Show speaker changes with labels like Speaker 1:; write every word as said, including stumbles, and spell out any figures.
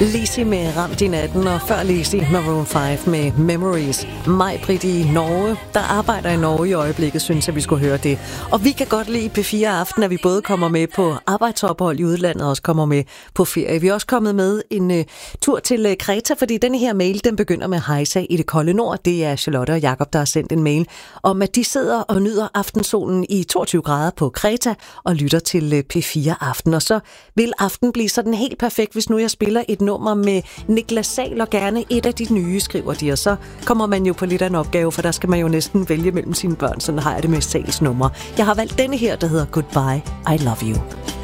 Speaker 1: Lizzy med Ramt i natten, og før Lizzy Maroon fem med Memories. Maj-Brit i Norge, der arbejder i Norge i øjeblikket, synes jeg, vi skulle høre det. Og vi kan godt lide P fire Aften, at vi både kommer med på arbejdsophold i udlandet og også kommer med på ferie. Vi er også kommet med en uh, tur til uh, Kreta, fordi den her mail, den begynder med hejsa i det kolde nord. Det er Charlotte og Jakob, der har sendt en mail om, at de sidder og nyder aftensolen i toogtyve grader på Kreta og lytter til uh, P fire Aften. Og så vil aften blive sådan helt perfekt, hvis nu jeg spiller et nummer med Niklas Sahl, og gerne et af de nye, skriver de, og så kommer man jo på lidt af en opgave, for der skal man jo næsten vælge mellem sine børn, sådan har jeg det med Sahls nummer. Jeg har valgt denne her, der hedder Goodbye, I Love You.